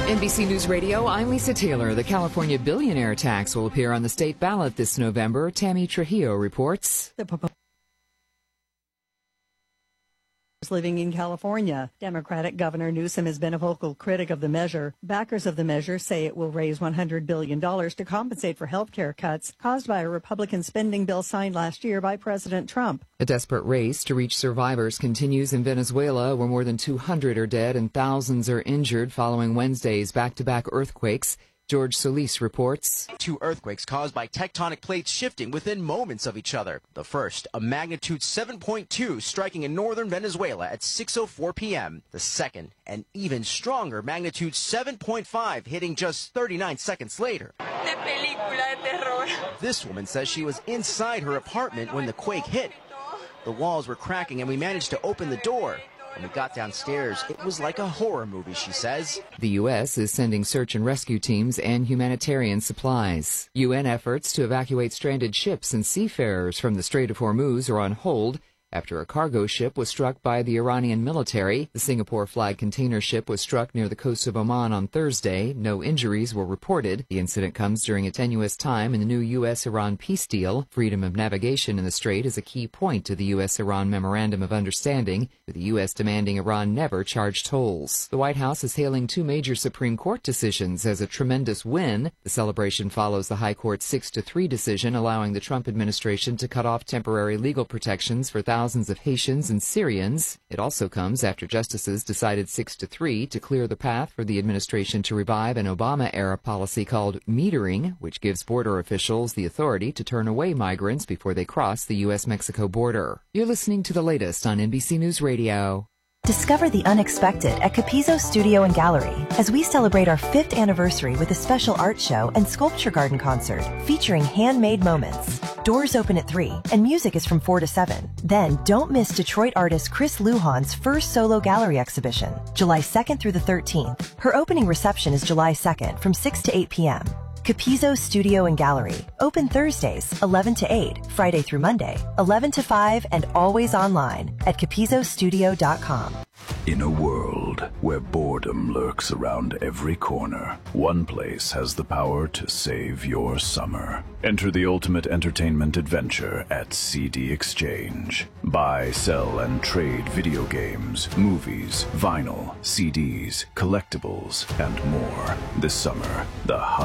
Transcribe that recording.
NBC News Radio, I'm Lisa Taylor. The California billionaire tax will appear on the state ballot this November. Tammy Trujillo reports. Living in California. Democratic Governor Newsom has been a vocal critic of the measure. Backers of the measure say it will raise $100 billion to compensate for health care cuts caused by a Republican spending bill signed last year by President Trump. A desperate race to reach survivors continues in Venezuela, where more than 200 are dead and thousands are injured following Wednesday's back-to-back earthquakes. George Solis reports. 2 earthquakes caused by tectonic plates shifting within moments of each other. The first, a magnitude 7.2, striking in northern Venezuela at 6:04 p.m. The second, an even stronger magnitude 7.5, hitting just 39 seconds later. This woman says she was inside her apartment when the quake hit. The walls were cracking and we managed to open the door. When we got downstairs, it was like a horror movie, she says. The U.S. is sending search and rescue teams and humanitarian supplies. UN efforts to evacuate stranded ships and seafarers from the Strait of Hormuz are on hold after a cargo ship was struck by the Iranian military. The Singapore-flagged container ship was struck near the coast of Oman on Thursday. No injuries were reported. The incident comes during a tenuous time in the new U.S.-Iran peace deal. Freedom of navigation in the strait is a key point to the U.S.-Iran Memorandum of Understanding, with the U.S. demanding Iran never charge tolls. The White House is hailing 2 major Supreme Court decisions as a tremendous win. The celebration follows the High Court's 6-3 decision allowing the Trump administration to cut off temporary legal protections for thousands of Haitians and Syrians. It also comes after justices decided 6-3 to clear the path for the administration to revive an Obama-era policy called metering, which gives border officials the authority to turn away migrants before they cross the U.S.-Mexico border. You're listening to the latest on NBC News Radio. Discover the unexpected at Capizzo Studio and Gallery as we celebrate our 5th anniversary with a special art show and sculpture garden concert featuring handmade moments. Doors open at 3 and music is from 4 to 7. Then don't miss Detroit artist Chris Lujan's first solo gallery exhibition, July 2nd through the 13th. Her opening reception is July 2nd from 6 to 8 p.m. Capizzo Studio and Gallery, open Thursdays 11 to 8, Friday through Monday 11 to 5, and always online at capizzostudio.com. In a world where boredom lurks around every corner, one place has the power to save your summer. Enter the ultimate entertainment adventure at CD Exchange. Buy, sell, and trade video games, movies, vinyl, CDs, collectibles, and more. This summer, the